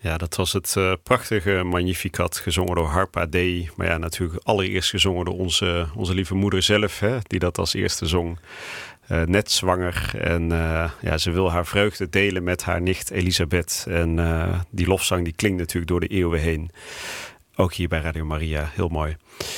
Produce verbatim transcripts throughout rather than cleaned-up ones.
Ja, dat was het uh, prachtige Magnificat, gezongen door Harpa Dei. Maar ja, natuurlijk allereerst gezongen door onze, onze lieve moeder zelf, hè, die dat als eerste zong. Uh, net zwanger en uh, ja, ze wil haar vreugde delen met haar nicht Elisabeth. En uh, die lofzang die klinkt natuurlijk door de eeuwen heen. Ook hier bij Radio Maria, heel mooi.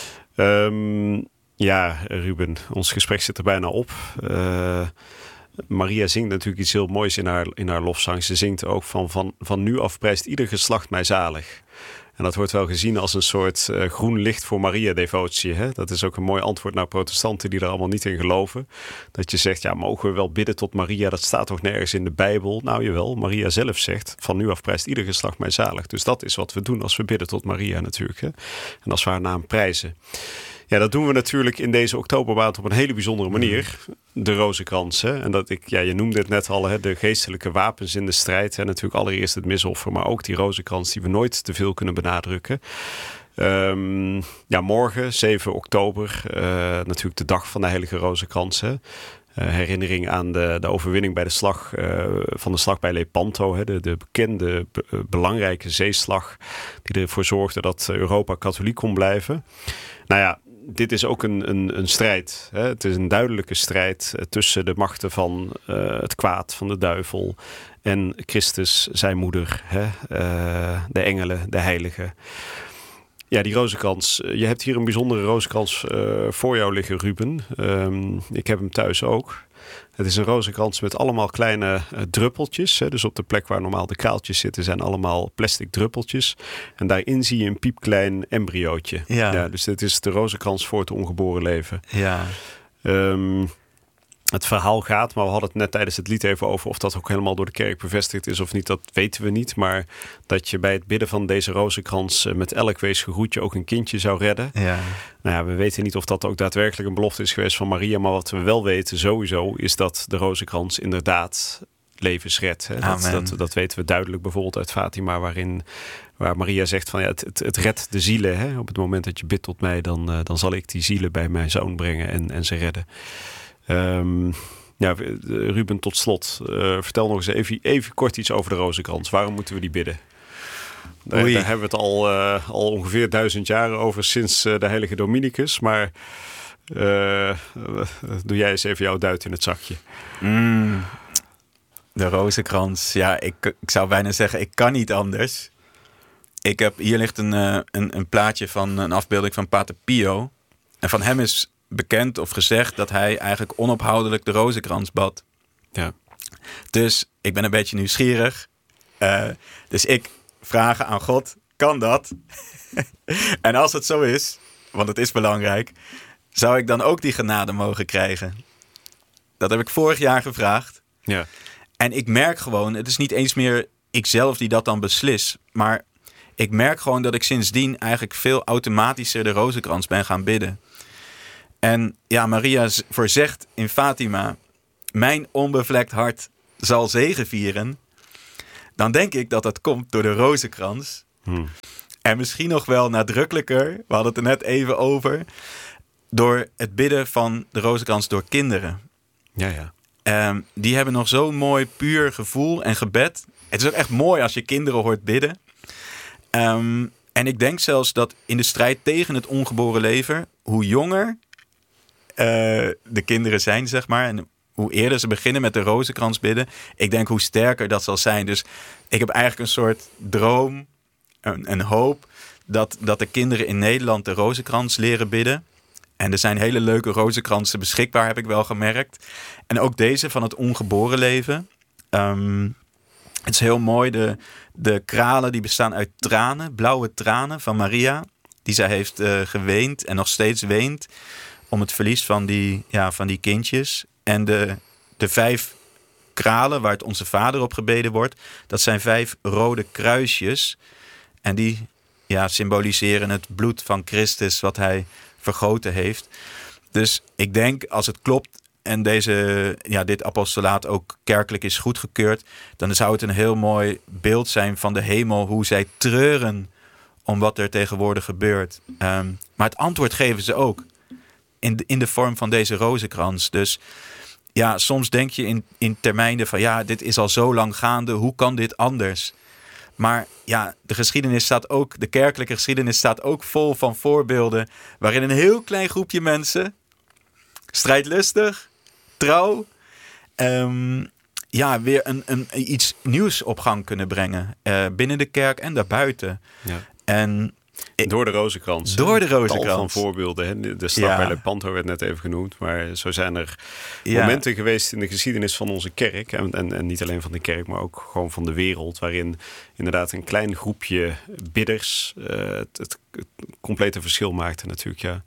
Um, ja, Ruben, ons gesprek zit er bijna op. Uh, Maria zingt natuurlijk iets heel moois in haar, in haar lofzang. Ze zingt ook van, van, van nu af prijst ieder geslacht mij zalig. En dat wordt wel gezien als een soort uh, groen licht voor Maria-devotie. Hè? Dat is ook een mooi antwoord naar protestanten die er allemaal niet in geloven. Dat je zegt, ja, mogen we wel bidden tot Maria? Dat staat toch nergens in de Bijbel? Nou jawel, Maria zelf zegt, van nu af prijst ieder geslacht mij zalig. Dus dat is wat we doen als we bidden tot Maria natuurlijk. Hè? En als we haar naam prijzen. Ja, dat doen we natuurlijk in deze oktobermaand op een hele bijzondere manier. De rozenkrans. Hè? En dat ik, ja, je noemde het net al, hè, de geestelijke wapens in de strijd. Hè? Natuurlijk allereerst het misoffer, maar ook die rozenkrans die we nooit te veel kunnen benadrukken. Um, ja, morgen, zeven oktober, uh, natuurlijk de dag van de Heilige Rozenkrans. Hè? Uh, herinnering aan de, de overwinning bij de slag, uh, van de slag bij Lepanto. Hè? De, de bekende, be, belangrijke zeeslag die ervoor zorgde dat Europa katholiek kon blijven. Nou ja, dit is ook een, een, een strijd. Hè? Het is een duidelijke strijd tussen de machten van uh, het kwaad, van de duivel en Christus, zijn moeder, hè? Uh, de engelen, de heiligen. Ja, die rozenkrans. Je hebt hier een bijzondere rozenkrans uh, voor jou liggen, Ruben. Um, ik heb hem thuis ook. Het is een rozenkrans met allemaal kleine uh, druppeltjes. Hè. Dus op de plek waar normaal de kraaltjes zitten zijn allemaal plastic druppeltjes. En daarin zie je een piepklein embryootje. Ja. Ja, dus dit is de rozenkrans voor het ongeboren leven. Ja. Um, Het verhaal gaat, maar we hadden het net tijdens het lied even over of dat ook helemaal door de kerk bevestigd is of niet, dat weten we niet. Maar dat je bij het bidden van deze rozenkrans met elk weesgeroetje ook een kindje zou redden. Ja. Nou ja, we weten niet of dat ook daadwerkelijk een belofte is geweest van Maria. Maar wat we wel weten sowieso is dat de rozenkrans inderdaad levens redt. Hè? Dat, dat, dat weten we duidelijk bijvoorbeeld uit Fatima, waarin waar Maria zegt van ja, het, het, het redt de zielen. Hè? Op het moment dat je bidt tot mij, dan, uh, dan zal ik die zielen bij mijn zoon brengen en, en ze redden. Um, ja, Ruben, tot slot. Uh, vertel nog eens even, even kort iets over de rozenkrans. Waarom moeten we die bidden? Daar, daar hebben we het al, uh, al ongeveer duizend jaar over sinds uh, de heilige Dominicus. Maar uh, doe jij eens even jouw duit in het zakje. Mm, de rozenkrans. Ja, ik, ik zou bijna zeggen, ik kan niet anders. Ik heb, hier ligt een, uh, een, een plaatje van een afbeelding van Pater Pio. En van hem is bekend of gezegd dat hij eigenlijk onophoudelijk de rozenkrans bad. Ja. Dus ik ben een beetje nieuwsgierig. Uh, dus ik vraag aan God, kan dat? En als het zo is, want het is belangrijk, zou ik dan ook die genade mogen krijgen? Dat heb ik vorig jaar gevraagd. Ja. En ik merk gewoon, het is niet eens meer ikzelf die dat dan beslis, maar ik merk gewoon dat ik sindsdien eigenlijk veel automatischer de rozenkrans ben gaan bidden. En ja, Maria voorzegt in Fatima, mijn onbevlekt hart zal zegevieren. Dan denk ik dat dat komt door de rozenkrans. Hmm. En misschien nog wel nadrukkelijker, we hadden het er net even over, door het bidden van de rozenkrans door kinderen. Ja, ja. Um, die hebben nog zo'n mooi puur gevoel en gebed. Het is ook echt mooi als je kinderen hoort bidden. Um, en ik denk zelfs dat in de strijd tegen het ongeboren leven, hoe jonger uh, de kinderen zijn, zeg maar, en hoe eerder ze beginnen met de rozenkrans bidden, ik denk hoe sterker dat zal zijn. Dus ik heb eigenlijk een soort droom, een, een hoop, dat, dat de kinderen in Nederland de rozenkrans leren bidden. En er zijn hele leuke rozenkransen beschikbaar, heb ik wel gemerkt. En ook deze van het ongeboren leven. Um, het is heel mooi. De, de kralen die bestaan uit tranen, blauwe tranen van Maria. Die zij heeft uh, geweend en nog steeds weent om het verlies van die, ja, van die kindjes. En de, de vijf kralen waar het Onze Vader op gebeden wordt, dat zijn vijf rode kruisjes. En die ja, symboliseren het bloed van Christus wat hij vergoten heeft. Dus ik denk, als het klopt en deze, ja, dit apostolaat ook kerkelijk is goedgekeurd, dan zou het een heel mooi beeld zijn van de hemel, hoe zij treuren om wat er tegenwoordig gebeurt. Um, maar het antwoord geven ze ook in de, in de vorm van deze rozenkrans. Dus ja, soms denk je in, in termijnen van ja, dit is al zo lang gaande, hoe kan dit anders? Maar ja, de geschiedenis staat ook, de kerkelijke geschiedenis staat ook vol van voorbeelden waarin een heel klein groepje mensen, strijdlustig, trouw, um, ja, weer een, een, iets nieuws op gang kunnen brengen. Uh, binnen de kerk en daarbuiten. Ja. En door de Rozenkrans. Door de Rozenkrans. Tal van voorbeelden. Hè? De slag ja. bij Lepanto werd net even genoemd. Maar zo zijn er ja. momenten geweest in de geschiedenis van onze kerk. En, en, en niet alleen van de kerk, maar ook gewoon van de wereld. Waarin inderdaad een klein groepje bidders uh, het, het, het complete verschil maakte natuurlijk. Ja.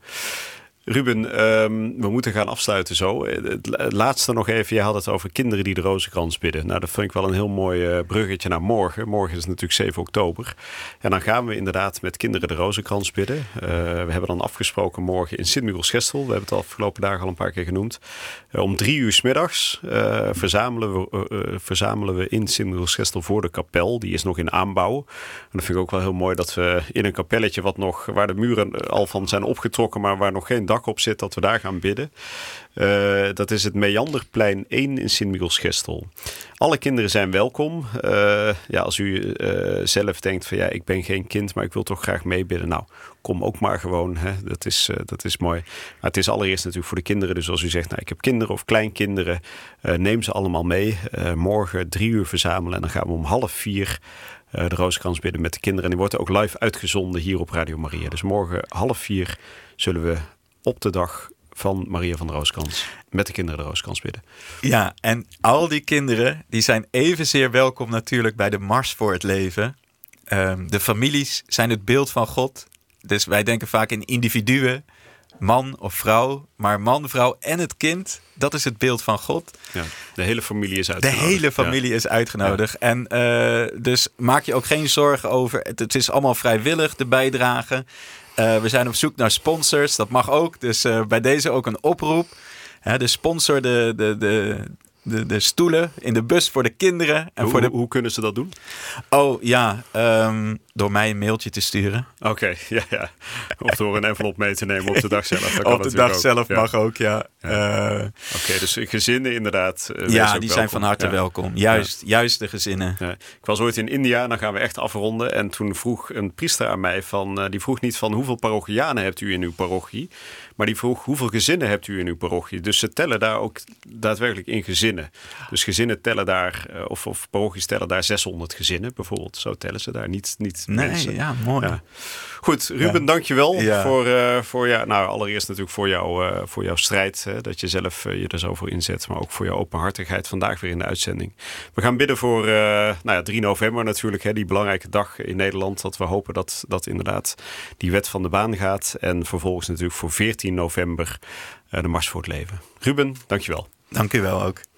Ruben, um, we moeten gaan afsluiten zo. Het laatste nog even, je had het over kinderen die de Rozenkrans bidden. Nou, dat vind ik wel een heel mooi uh, bruggetje naar morgen. Morgen is natuurlijk zeven oktober. En dan gaan we inderdaad met kinderen de Rozenkrans bidden. Uh, we hebben dan afgesproken morgen in Sint-Michiels-Gestel. We hebben het de afgelopen dagen al een paar keer genoemd. Uh, om drie uur 's middags uh, verzamelen, we, uh, verzamelen we in Sint-Michiels-Gestel voor de kapel. Die is nog in aanbouw. En dat vind ik ook wel heel mooi dat we in een kapelletje wat nog, waar de muren al van zijn opgetrokken, maar waar nog geen dak op zit, dat we daar gaan bidden. Uh, dat is het Meanderplein één in Sint-Michiels-Gestel. Alle kinderen zijn welkom. Uh, ja, als u uh, zelf denkt van ja, ik ben geen kind, maar ik wil toch graag meebidden. Nou, kom ook maar gewoon. Hè. Dat is, uh, dat is mooi. Maar het is allereerst natuurlijk voor de kinderen. Dus als u zegt, nou, ik heb kinderen of kleinkinderen, uh, neem ze allemaal mee. Uh, morgen drie uur verzamelen en dan gaan we om half vier Uh, de Rozenkrans bidden met de kinderen. En die wordt ook live uitgezonden hier op Radio Maria. Dus morgen half vier zullen we op de dag van Maria van de Rozenkrans met de kinderen de Rozenkrans bidden. Ja, en al die kinderen die zijn evenzeer welkom natuurlijk bij de Mars voor het Leven. Um, de families zijn het beeld van God. Dus wij denken vaak in individuen, man of vrouw. Maar man, vrouw en het kind, dat is het beeld van God. Ja, de hele familie is uitgenodigd. De hele familie ja. is uitgenodigd. Ja. En uh, dus maak je ook geen zorgen over. Het, het is allemaal vrijwillig, de bijdrage. Uh, we zijn op zoek naar sponsors, dat mag ook. Dus uh, bij deze ook een oproep. Hè, de sponsor de, de, de, de, de stoelen in de bus voor de kinderen. En hoe, voor de... hoe kunnen ze dat doen? Oh ja, um, door mij een mailtje te sturen. Oké, okay, ja, ja. Of door een envelop mee te nemen op de dag zelf. Dat kan op de dag ook. zelf ja. mag ook, ja. ja. Uh, Oké, okay, dus gezinnen inderdaad. Uh, ja, die zijn welkom. van harte ja. welkom. Juist, ja. juist de gezinnen. Ja. Ik was ooit in India, dan gaan we echt afronden. En toen vroeg een priester aan mij, van, uh, die vroeg niet van hoeveel parochianen hebt u in uw parochie. Maar die vroeg hoeveel gezinnen hebt u in uw parochie. Dus ze tellen daar ook daadwerkelijk in gezinnen. Dus gezinnen tellen daar, uh, of, of parochies tellen daar zeshonderd gezinnen bijvoorbeeld. Zo tellen ze daar, niet, niet nee, mensen. Ja, mooi. Ja. Goed, Ruben, ja. dankjewel ja. voor, uh, voor ja, nou, allereerst natuurlijk voor, jou, uh, voor jouw strijd. Hè, dat je zelf uh, je er zo voor inzet. Maar ook voor jouw openhartigheid vandaag weer in de uitzending. We gaan bidden voor uh, nou ja, drie november natuurlijk. Hè, die belangrijke dag in Nederland. Dat we hopen dat, dat inderdaad die wet van de baan gaat. En vervolgens natuurlijk voor veertien november uh, de Mars voor het Leven. Ruben, dankjewel. Dank u wel ook.